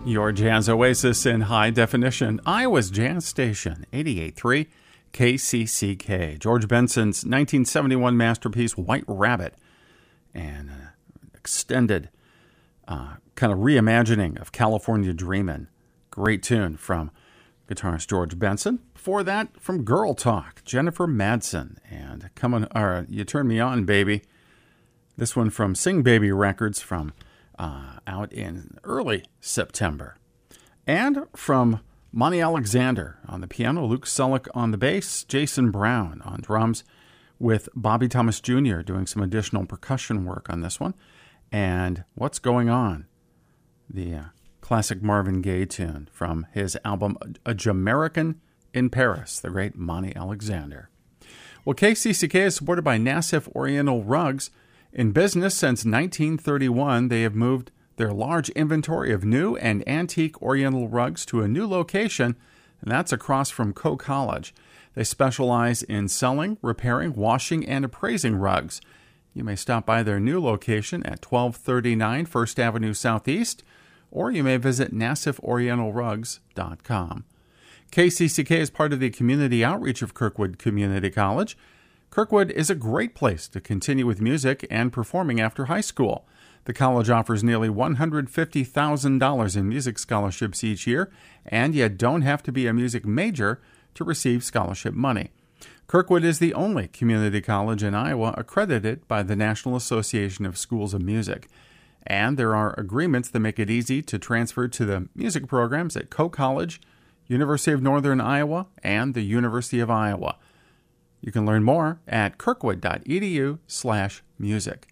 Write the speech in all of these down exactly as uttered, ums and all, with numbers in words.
Your jazz oasis in high definition. Iowa's Jazz Station, eighty-eight point three K C C K. George Benson's nineteen seventy-one masterpiece, White Rabbit, and an extended uh, kind of reimagining of California Dreamin'. Great tune from guitarist George Benson. Before that, from Girl Talk, Jennifer Madsen. And coming, uh, You Turn Me On, Baby. This one from Sing Baby Records from Uh, out in early September. And from Monty Alexander on the piano, Luke Sullick on the bass, Jason Brown on drums, with Bobby Thomas Junior doing some additional percussion work on this one. And What's Going On, the uh, classic Marvin Gaye tune from his album A Jamaican in Paris, the great Monty Alexander. Well, K C C K is supported by Nassif Oriental Rugs. In business since nineteen thirty-one, they have moved their large inventory of new and antique Oriental rugs to a new location, and that's across from Coe College. They specialize in selling, repairing, washing, and appraising rugs. You may stop by their new location at twelve thirty-nine First Avenue Southeast, or you may visit nassif oriental rugs dot com. K C C K is part of the community outreach of Kirkwood Community College. Kirkwood is a great place to continue with music and performing after high school. The college offers nearly one hundred fifty thousand dollars in music scholarships each year, and you don't have to be a music major to receive scholarship money. Kirkwood is the only community college in Iowa accredited by the National Association of Schools of Music. And there are agreements that make it easy to transfer to the music programs at Coe College, University of Northern Iowa, and the University of Iowa. You can learn more at kirkwood.edu slash music.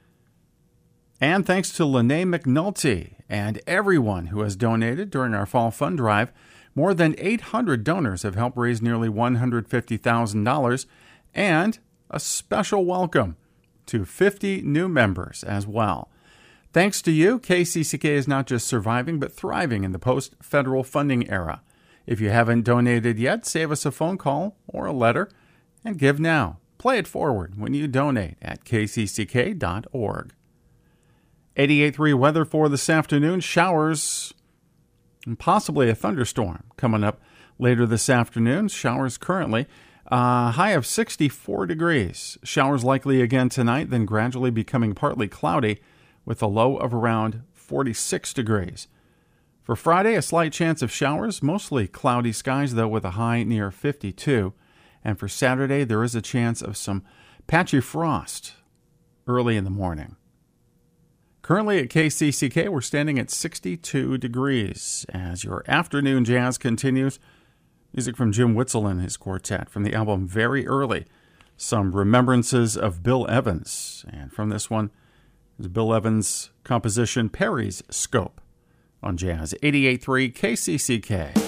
And thanks to Lene McNulty and everyone who has donated during our fall fund drive, more than eight hundred donors have helped raise nearly one hundred fifty thousand dollars, and a special welcome to fifty new members as well. Thanks to you, K C C K is not just surviving, but thriving in the post-federal funding era. If you haven't donated yet, save us a phone call or a letter. And give now. Play it forward when you donate at k c c k dot org. eighty-eight point three weather for this afternoon. Showers and possibly a thunderstorm coming up later this afternoon. Showers currently. Uh, high of sixty-four degrees. Showers likely again tonight, then gradually becoming partly cloudy with a low of around forty-six degrees. For Friday, a slight chance of showers, mostly cloudy skies though with a high near fifty-two. And for Saturday, there is a chance of some patchy frost early in the morning. Currently at K C C K, we're standing at sixty-two degrees. As your afternoon jazz continues, music from Jim Witzel and his quartet from the album Very Early. Some remembrances of Bill Evans. And from this one is Bill Evans' composition Perry's Scope on Jazz eighty-eight point three K C C K.